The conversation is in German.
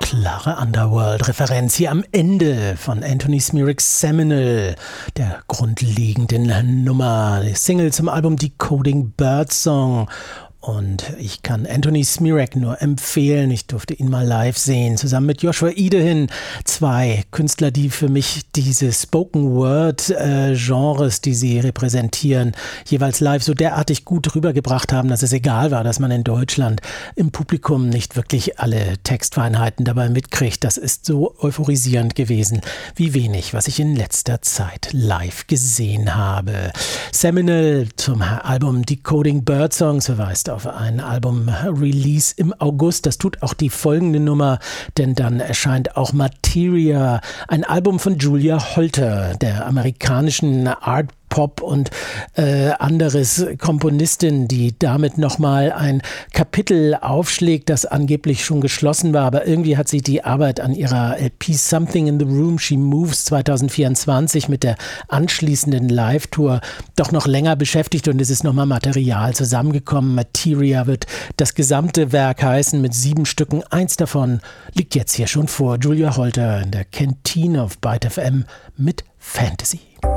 Klare Underworld-Referenz hier am Ende von Anthony Smiricks Seminal, der grundlegenden Nummer, die Single zum Album Decoding Birdsong. Und ich kann Anthony Smirek nur empfehlen. Ich durfte ihn mal live sehen, zusammen mit Joshua Idehin. Zwei Künstler, die für mich diese Spoken-Word-Genres, die sie repräsentieren, jeweils live so derartig gut rübergebracht haben, dass es egal war, dass man in Deutschland im Publikum nicht wirklich alle Textfeinheiten dabei mitkriegt. Das ist so euphorisierend gewesen, wie wenig, was ich in letzter Zeit live gesehen habe. Seminal zum Album Decoding Birdsongs verweist auf ein Album-Release im August. Das tut auch die folgende Nummer, denn dann erscheint auch Materia, ein Album von Julia Holter, der amerikanischen Art Pop und anderes Komponistin, die damit nochmal ein Kapitel aufschlägt, das angeblich schon geschlossen war, aber irgendwie hat sie die Arbeit an ihrer LP Something in the Room She Moves 2024 mit der anschließenden Live-Tour doch noch länger beschäftigt und es ist nochmal Material zusammengekommen. Materia wird das gesamte Werk heißen mit 7 Stücken. Eins davon liegt jetzt hier schon vor. Julia Holter in der Kantine auf Byte FM mit Fantasy.